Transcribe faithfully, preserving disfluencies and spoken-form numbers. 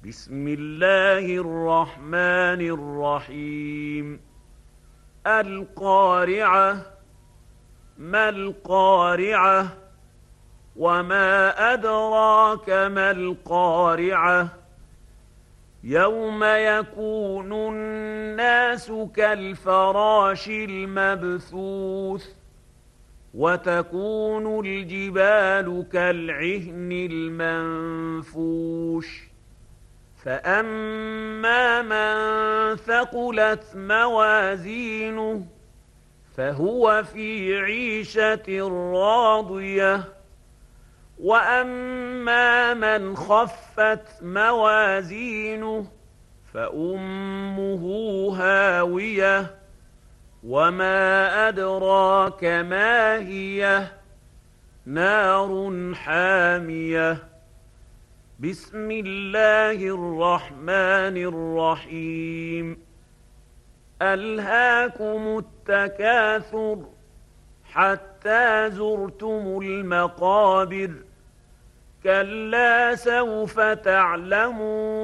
بسم الله الرحمن الرحيم القارعة. ما القارعة؟ وما أدراك ما القارعة؟ يوم يكون الناس كالفراش المبثوث وتكون الجبال كالعهن المنفوش فأما من ثقلت موازينه فهو في عيشة راضية وأما من خفت موازينه فأمه هاوية وما أدراك ما هي نار حامية. بسم الله الرحمن الرحيم ألهاكم التكاثر حتى زرتم المقابر كلا سوف تعلمون